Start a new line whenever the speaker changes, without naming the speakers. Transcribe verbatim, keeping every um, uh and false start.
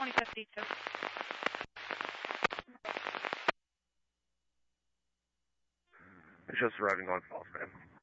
twenty fifty-two.
It's just arriving on false, man.